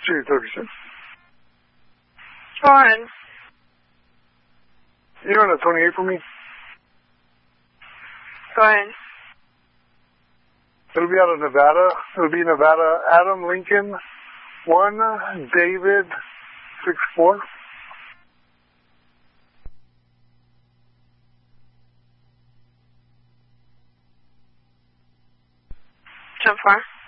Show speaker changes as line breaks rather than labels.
236.
Go ahead.
You run a 28 for me?
Go ahead.
It'll be out of Nevada. It'll be Nevada. Adam Lincoln 1, David 64.
10-4.